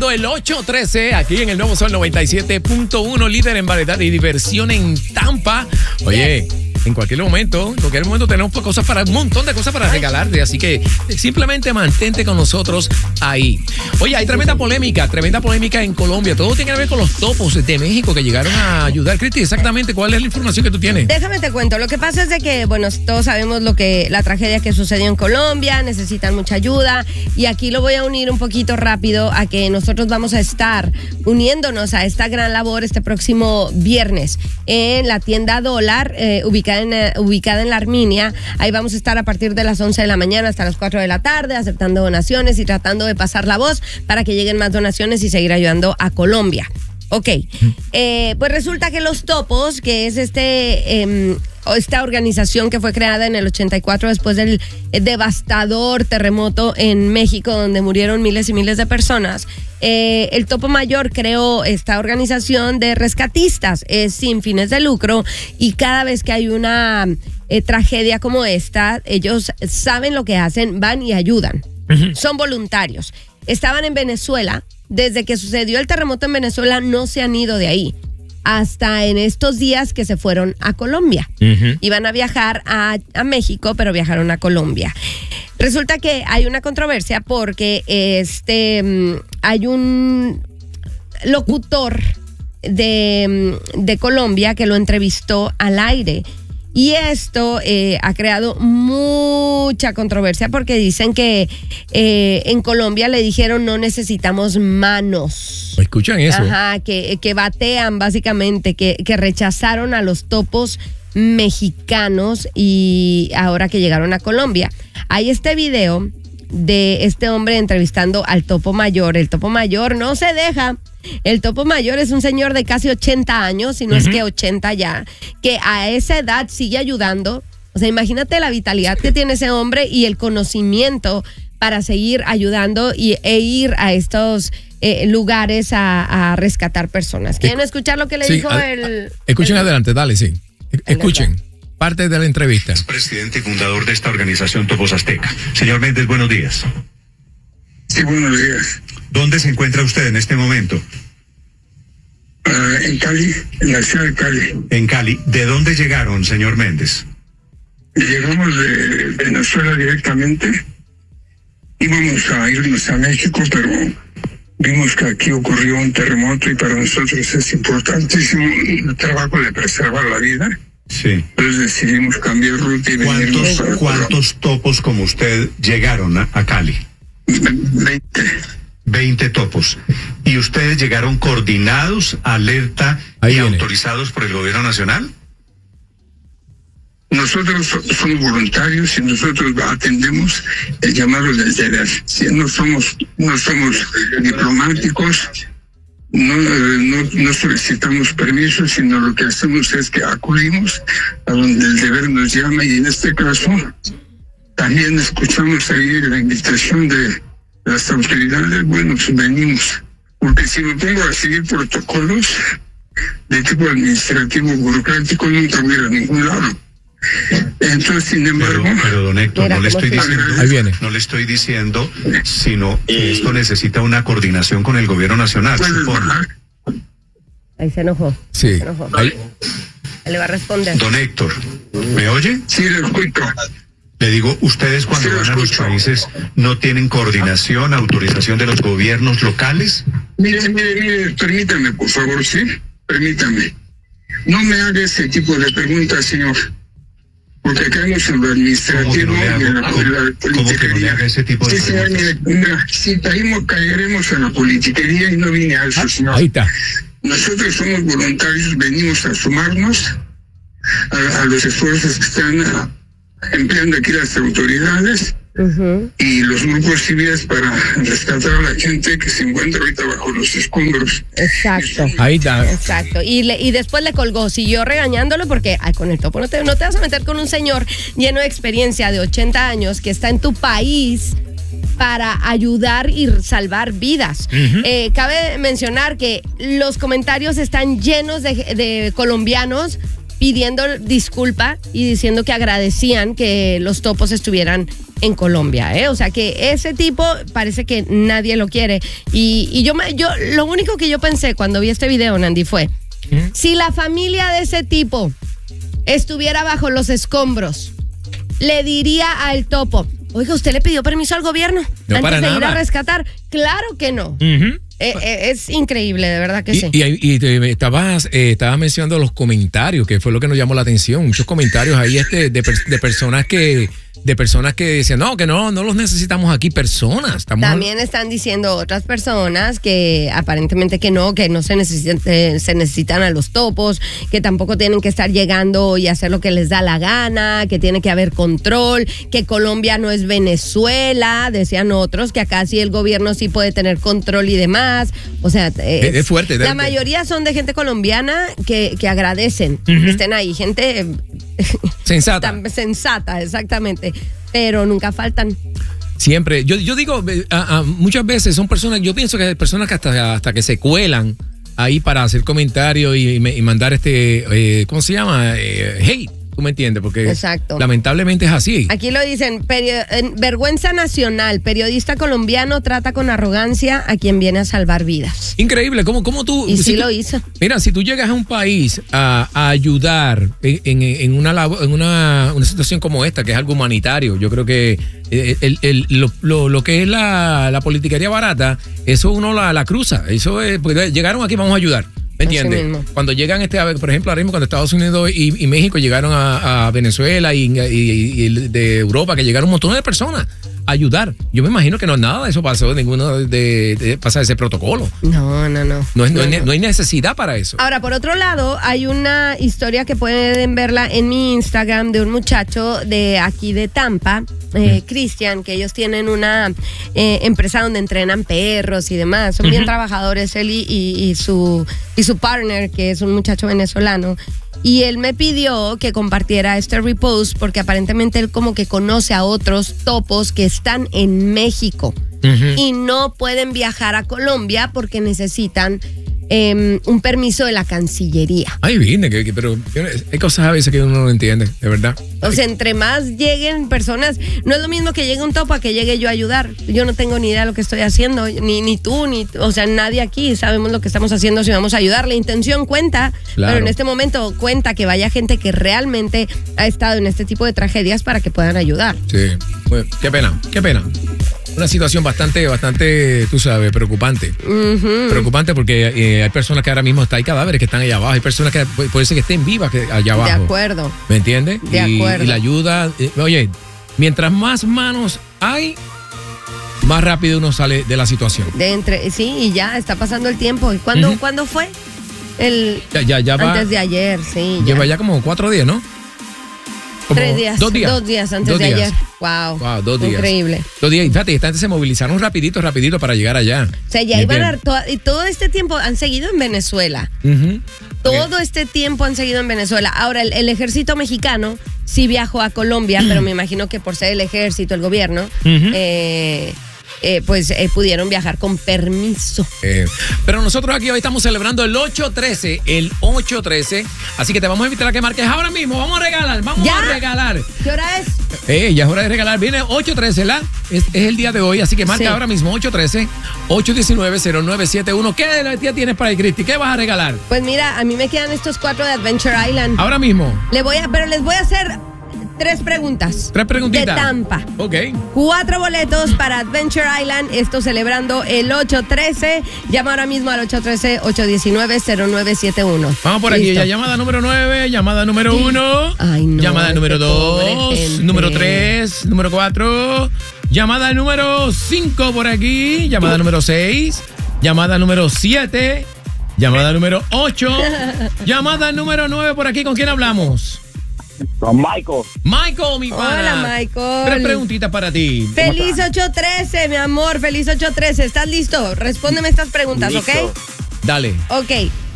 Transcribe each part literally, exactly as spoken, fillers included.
Escuchando el ocho trece aquí en el Nuevo Sol noventa y siete punto uno, líder en variedad y diversión en Tampa. Oye, en cualquier momento, en cualquier momento tenemos cosas para, un montón de cosas para regalarte, así que simplemente mantente con nosotros ahí. Oye, hay tremenda polémica, tremenda polémica en Colombia. Todo tiene que ver con los topos de México que llegaron a ayudar. Cristi, exactamente, ¿cuál es la información que tú tienes? Déjame te cuento. Lo que pasa es de que, bueno, todos sabemos lo que la tragedia que sucedió en Colombia, necesitan mucha ayuda y aquí lo voy a unir un poquito rápido a que nosotros vamos a estar uniéndonos a esta gran labor este próximo viernes en la tienda Dólar, eh, ubicada En, uh, ubicada en la Arminia. Ahí vamos a estar a partir de las once de la mañana hasta las cuatro de la tarde aceptando donaciones y tratando de pasar la voz para que lleguen más donaciones y seguir ayudando a Colombia. Ok, eh, pues resulta que Los Topos, que es este eh, esta organización que fue creada en el ochenta y cuatro después del eh, devastador terremoto en México donde murieron miles y miles de personas, eh, el Topo Mayor creó esta organización de rescatistas, es sin fines de lucro y cada vez que hay una eh, tragedia como esta, ellos saben lo que hacen, van y ayudan, uh-huh. Son voluntarios. Estaban en Venezuela. Desde que sucedió el terremoto en Venezuela no se han ido de ahí. Hasta en estos días que se fueron a Colombia. Uh-huh. Iban a viajar a, a México, pero viajaron a Colombia. Resulta que hay una controversia porque este hay un locutor de, de Colombia que lo entrevistó al aire. Y esto eh, ha creado mucha controversia porque dicen que eh, en Colombia le dijeron no necesitamos manos. ¿Escuchan eso? Ajá, que, que batean básicamente, que, que rechazaron a los topos mexicanos y ahora que llegaron a Colombia. Hay este video de este hombre entrevistando al Topo Mayor. El Topo Mayor no se deja. El Topo Mayor es un señor de casi ochenta años, si no uh-huh. es que ochenta ya, que a esa edad sigue ayudando. O sea, imagínate la vitalidad que tiene ese hombre y el conocimiento para seguir ayudando y, e ir a estos eh, lugares a, a rescatar personas. ¿Quieren escuchar lo que le sí, dijo ad, el... Escuchen el, adelante, dale, sí. Escuchen. Parte de la entrevista. Es presidente y fundador de esta organización Topos Azteca. Señor Méndez, buenos días. Sí, buenos días. ¿Dónde se encuentra usted en este momento? Uh, en Cali, en la ciudad de Cali. En Cali. ¿De dónde llegaron, señor Méndez? Llegamos de Venezuela directamente. Íbamos a irnos a México, pero vimos que aquí ocurrió un terremoto y para nosotros es importantísimo el trabajo de preservar la vida. Sí. Entonces decidimos cambiar ruta y venirnos. ¿Cuántos, ¿cuántos topos como usted llegaron a, a Cali? Veinte. Veinte topos. ¿Y ustedes llegaron coordinados, alerta Ahí y viene. autorizados por el gobierno nacional? Nosotros somos voluntarios y nosotros atendemos el llamado del deber. Si no somos, no somos diplomáticos, no, no, no solicitamos permiso, sino lo que hacemos es que acudimos a donde el deber nos llama y en este caso también escuchamos ahí la invitación de las autoridades. Bueno, pues venimos, porque si me pongo a seguir protocolos de tipo administrativo, burocrático, nunca voy a ir a ningún lado. Entonces, sin embargo... Pero, pero don Héctor, Mira, no le estoy diciendo... Ahí viene. No le estoy diciendo, sino que esto necesita una coordinación con el gobierno nacional, supongo. Ahí se enojó. Sí. Se enojó. Ahí. Le va a responder. Don Héctor, ¿me oye? Sí, lo escucho. Le digo, ustedes cuando Sí, van a los países no tienen coordinación, autorización de los gobiernos locales. Mire, mire, mire, permítame, por favor, ¿sí? Permítame. No me haga ese tipo de preguntas, señor. Porque caemos en lo administrativo no y en la, ¿Cómo, en la ¿cómo que no le haga ese tipo de sí, señor, preguntas? mire, mira, si caímos, caeremos en la politiquería y no vine a eso, señor. Ahí está. Nosotros somos voluntarios, venimos a sumarnos a, a los esfuerzos que están a, empleando aquí las autoridades uh-huh. y los grupos civiles para rescatar a la gente que se encuentra ahorita bajo los escombros. Exacto. Ahí está. Exacto. Y, le, y después le colgó, siguió regañándolo porque ay, con el topo no te, no te vas a meter con un señor lleno de experiencia de ochenta años que está en tu país para ayudar y salvar vidas. Uh-huh. Eh, cabe mencionar que los comentarios están llenos de, de colombianos pidiendo disculpa y diciendo que agradecían que los topos estuvieran en Colombia, ¿eh? O sea que ese tipo parece que nadie lo quiere. Y, y yo, me, yo, lo único que yo pensé cuando vi este video, Nandi, fue, ¿Mm? si la familia de ese tipo estuviera bajo los escombros, le diría al topo, oiga, ¿usted le pidió permiso al gobierno no antes de nada. ir a rescatar? Claro que no. Uh-huh. Eh, eh, es increíble, de verdad que y, sí. Y, y, y te, estabas, eh, estabas mencionando los comentarios, que fue lo que nos llamó la atención. Muchos comentarios ahí este, de, de personas que de personas que decían, no, que no, no los necesitamos aquí, personas. Estamos También están diciendo otras personas que aparentemente que no, que no se necesitan, eh, se necesitan a los topos, que tampoco tienen que estar llegando y hacer lo que les da la gana, que tiene que haber control, que Colombia no es Venezuela, decían otros, que acá sí el gobierno sí puede tener control y demás. O sea, es, es fuerte. La de, mayoría son de gente colombiana que, que agradecen uh-huh. que estén ahí, gente sensata. Sensata, exactamente. Pero nunca faltan. Siempre. Yo, yo digo, a, a, muchas veces son personas, yo pienso que hay personas que hasta, hasta que se cuelan ahí para hacer comentarios y, y, y mandar este, eh, ¿cómo se llama? Eh, hate. ¿Tú me entiendes? Porque Exacto. lamentablemente es así. Aquí lo dicen, perio- vergüenza nacional, periodista colombiano trata con arrogancia a quien viene a salvar vidas. Increíble, ¿cómo, cómo tú? Y si sí tú, lo hizo. Mira, si tú llegas a un país a, a ayudar en, en, en, una, en una, una situación como esta, que es algo humanitario, yo creo que el, el, el, lo, lo, lo que es la, la politiquería barata, eso uno la, la cruza. Eso es, porque llegaron aquí, vamos a ayudar. ¿Me entiendes? Cuando llegan, este, por ejemplo, ahora mismo cuando Estados Unidos y, y México llegaron a, a Venezuela y, y, y de Europa, que llegaron un montón de personas a ayudar. Yo me imagino que no nada de eso pasó, ninguno de, de pasar ese protocolo. No, no, no. No, es, no, no, hay, no. no hay necesidad para eso. Ahora, por otro lado, hay una historia que pueden verla en mi Instagram de un muchacho de aquí de Tampa, eh, Cristian, que ellos tienen una eh, empresa donde entrenan perros y demás. Son uh-huh. bien trabajadores, él y, y, y, su, y su partner, que es un muchacho venezolano. Y él me pidió que compartiera este repost porque aparentemente él como que conoce a otros topos que están en México uh-huh. y no pueden viajar a Colombia porque necesitan eh, un permiso de la Cancillería. Ay, vine, que, que, pero hay cosas a veces que uno no entiende, de verdad. O sea, entre más lleguen personas, no es lo mismo que llegue un topo a que llegue yo a ayudar. Yo no tengo ni idea de lo que estoy haciendo, ni, ni tú, ni, o sea, nadie aquí sabemos lo que estamos haciendo si vamos a ayudar. La intención cuenta, claro. pero en este momento cuenta que vaya gente que realmente ha estado en este tipo de tragedias para que puedan ayudar. Sí, bueno, qué pena, qué pena. Una situación bastante, bastante, tú sabes, preocupante. Uh-huh. Preocupante porque eh, hay personas que ahora mismo está, hay cadáveres que están allá abajo, hay personas que puede ser que estén vivas que allá abajo. De acuerdo. ¿Me entiendes? De y, acuerdo. Y la ayuda, eh, oye, mientras más manos hay, más rápido uno sale de la situación. De entre, sí, y ya está pasando el tiempo. ¿Y cuándo, uh-huh. ¿cuándo fue? El, ya, ya, ya va, antes de ayer, sí. Lleva ya, ya como cuatro días, ¿no? Como Tres días. Dos días. Dos días antes dos de días. ayer. Wow. Wow, dos días. Increíble. Dos días. Y fíjate, esta gente se movilizaron rapidito, rapidito para llegar allá. O sea, ya iban a, to, y todo este tiempo han seguido en Venezuela. Uh-huh. Todo okay. este tiempo han seguido en Venezuela. Ahora, el, el ejército mexicano sí viajó a Colombia, pero me imagino que por ser el ejército, el gobierno, uh-huh. eh, eh, pues eh, pudieron viajar con permiso. Eh, pero nosotros aquí hoy estamos celebrando el ocho trece, el ocho trece, así que te vamos a invitar a que marques ahora mismo. Vamos a regalar, vamos ¿Ya? a regalar. ¿Qué hora es? Eh, ya es hora de regalar. Viene ocho trece, ¿la? Es, es el día de hoy, así que marca sí. ahora mismo ocho trece, ocho diecinueve, cero nueve siete uno. ¿Qué tía tienes para el Cristi? ¿Qué vas a regalar? Pues mira, a mí me quedan estos cuatro de Adventure Island. Ahora mismo. Le voy a, pero les voy a hacer tres preguntas. Tres preguntitas. De Tampa. Ok. Cuatro boletos para Adventure Island. Esto celebrando el ocho trece. Llama ahora mismo al ocho trece, ocho diecinueve, cero nueve siete uno. Vamos por aquí. Ya, llamada número nueve, llamada número uno. Ay, no. Llamada número dos, número tres, número cuatro. Llamada número cinco por aquí. Llamada número seis. Llamada número siete. Llamada número ocho. Llamada número nueve por aquí. ¿Con quién hablamos? Con Michael. Michael, mi pana. Hola, Michael. Tres preguntitas para ti. Feliz ocho trece, mi amor. Feliz ocho trece. ¿Estás listo? Respóndeme estas preguntas, Listo. ¿ok? Dale. Ok.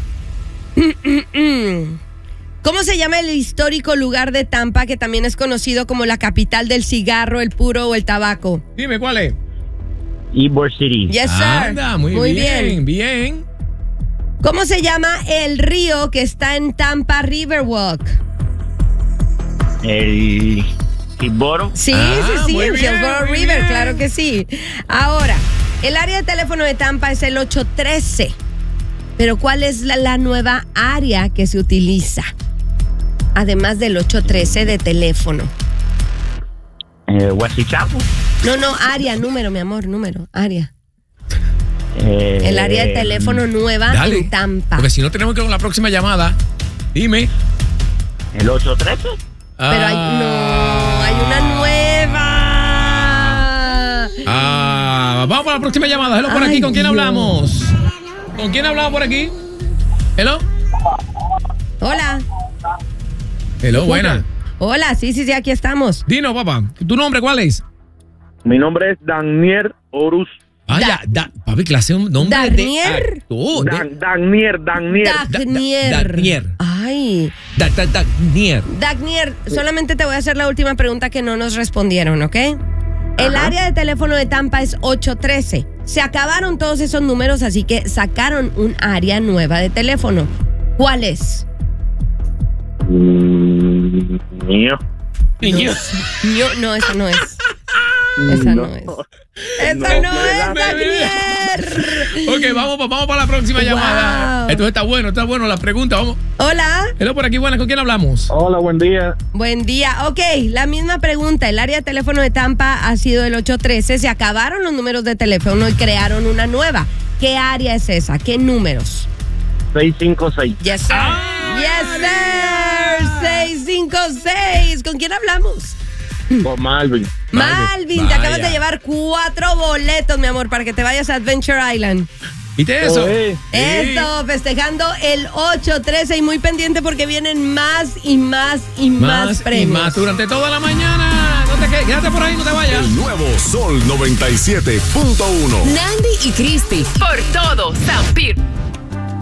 ¿Cómo se llama el histórico lugar de Tampa que también es conocido como la capital del cigarro, el puro o el tabaco? Dime, ¿cuál es? Ybor City. Yes, sir. Anda, muy, muy bien, bien. bien. ¿Cómo se llama el río que está en Tampa Riverwalk? El Hillsboro. Sí, Ah, sí, sí, muy en bien, Hillsborough muy River, bien. claro que sí. Ahora, el área de teléfono de Tampa es el ocho trece. Pero ¿cuál es la, la nueva área que se utiliza? Además del ocho trece de teléfono. Eh, Wesley Chapel. No, no, área, número, mi amor, número, área. Eh, El área de teléfono nueva Dale. en Tampa. Porque si no tenemos que ir con la próxima llamada. Dime. El ocho trece. Pero hay, no, hay una nueva. Ah, vamos para la próxima llamada. Hello, por Ay, aquí. ¿Con quién Dios. hablamos? ¿Con quién hablamos por aquí? Hello. Hola. Hello, buena. Hola, sí, sí, sí, aquí estamos. Dinos, papá. ¿Tu nombre cuál es? Mi nombre es Daniel Orus. Vaya, da, papi, clase un nombre Darnier. de actor. de- Dan, Daniel, Daniel. Da- da- Dagnier. Dagnier. Ay, Da- da- Dagnier. Dagnier, solamente te voy a hacer la última pregunta que no nos respondieron, ¿ok? El Ajá. área de teléfono de Tampa es ocho trece. Se acabaron todos esos números, así que sacaron un área nueva de teléfono. ¿Cuál es? Mm, mío. Niño. Yo, no, esa no es. Esa no, es. Esa no, No, es, ¿verdad? Dagnier. Ok, vamos, pa- vamos para la próxima Wow. llamada. Esto está bueno, está bueno la pregunta. Vamos. Hola. Hello, por aquí, buena. ¿Con quién hablamos? Hola, buen día. Buen día. Ok, la misma pregunta. El área de teléfono de Tampa ha sido el ocho trece. Se acabaron los números de teléfono y crearon una nueva. ¿Qué área es esa? ¿Qué números? seis cinco seis. Yes, sir. Yes, sir. seis cinco seis. ¿Con quién hablamos? Con Malvin. Malvin, te Vaya. acabas de llevar cuatro boletos, mi amor, para que te vayas a Adventure Island. ¿Viste eso? Oye. Eso, festejando el ocho trece y muy pendiente porque vienen más y más y más, Más y premios. más durante toda la mañana. No te quedes, quédate por ahí, no te vayas. El nuevo Sol noventa y siete punto uno. Nandy y Cristi. Por todo San